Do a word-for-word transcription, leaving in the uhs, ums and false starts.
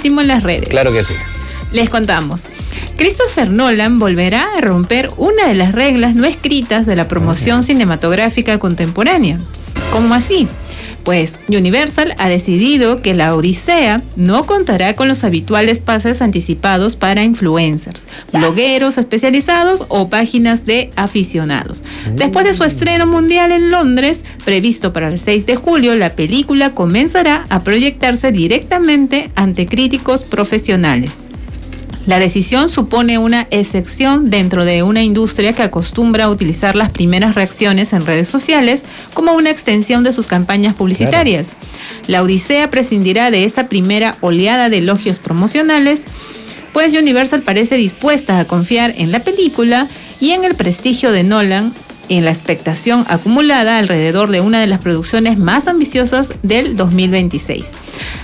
último en las redes. Claro que sí. Les contamos. Christopher Nolan volverá a romper una de las reglas no escritas de la promoción cinematográfica contemporánea. ¿Cómo así? Pues Universal ha decidido que la Odisea no contará con los habituales pases anticipados para influencers, blogueros especializados o páginas de aficionados. Después de su estreno mundial en Londres, previsto para el seis de julio, la película comenzará a proyectarse directamente ante críticos profesionales. La decisión supone una excepción dentro de una industria que acostumbra a utilizar las primeras reacciones en redes sociales como una extensión de sus campañas publicitarias. Claro. La Odisea prescindirá de esa primera oleada de elogios promocionales, pues Universal parece dispuesta a confiar en la película y en el prestigio de Nolan, en la expectación acumulada alrededor de una de las producciones más ambiciosas del dos mil veintiséis.